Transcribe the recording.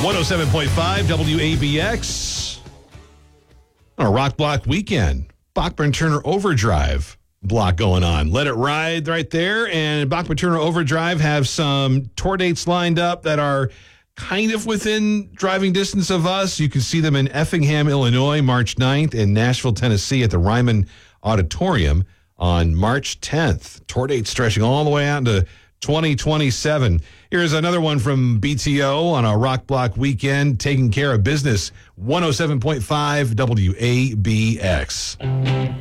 107.5 WABX. On a Rock Block weekend. Bachman-Turner Overdrive block going on. Let It Ride right there. And Bachman-Turner Overdrive have some tour dates lined up that are kind of within driving distance of us. You can see them in Effingham, Illinois, March 9th, and Nashville, Tennessee at the Ryman Auditorium on March 10th. Tour dates stretching all the way out into 2027. Here's another one from BTO on a Rock Block weekend, taking care of business. 107.5 WABX.